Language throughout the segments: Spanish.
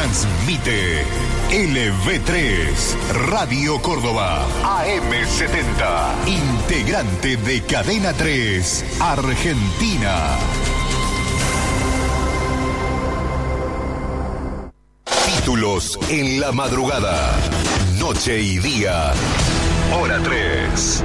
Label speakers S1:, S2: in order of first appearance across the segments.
S1: Transmite LV3, Radio Córdoba, AM70, integrante de Cadena 3, Argentina. Títulos en la madrugada, noche y día, hora 3.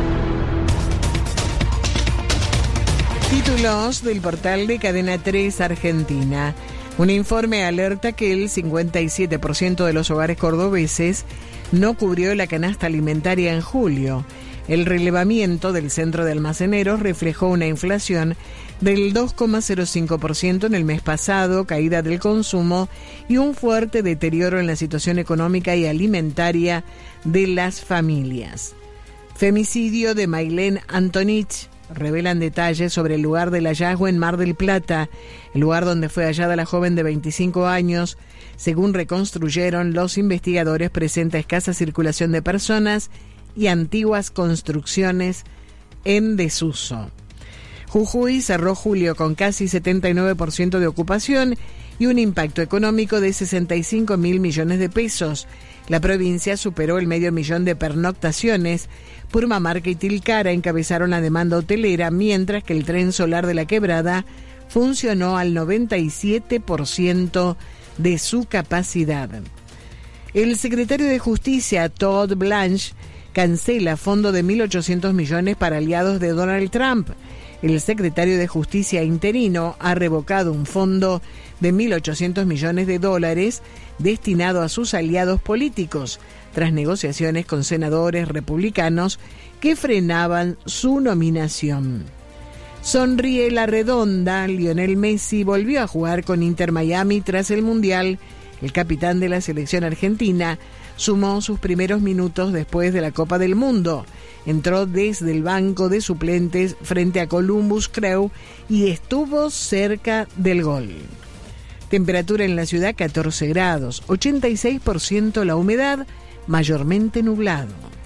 S2: Títulos del portal de Cadena 3 Argentina. Un informe alerta que el 57% de los hogares cordobeses no cubrió la canasta alimentaria en julio. El relevamiento del Centro de Almaceneros reflejó una inflación del 2,05% en el mes pasado, caída del consumo y un fuerte deterioro en la situación económica y alimentaria de las familias. Femicidio de Mailén Antonich. Revelan detalles sobre el lugar del hallazgo en Mar del Plata, el lugar donde fue hallada la joven de 25 años. Según reconstruyeron los investigadores, presenta escasa circulación de personas y antiguas construcciones en desuso. Jujuy cerró julio con casi 79% de ocupación y un impacto económico de 65.000 millones de pesos. La provincia superó el 500.000 de pernoctaciones. Purmamarca y Tilcara encabezaron la demanda hotelera, mientras que el tren solar de la Quebrada funcionó al 97% de su capacidad. El secretario de Justicia, Todd Blanche, cancela fondo de 1.800 millones para aliados de Donald Trump. El secretario de Justicia interino ha revocado un fondo de 1.800 millones de dólares destinado a sus aliados políticos, tras negociaciones con senadores republicanos que frenaban su nominación. Sonríe la redonda. Lionel Messi volvió a jugar con Inter Miami tras el Mundial. El capitán de la selección argentina sumó sus primeros minutos después de la Copa del Mundo. Entró desde el banco de suplentes frente a Columbus Crew y estuvo cerca del gol. Temperatura en la ciudad 14 grados, 86% la humedad, mayormente nublado.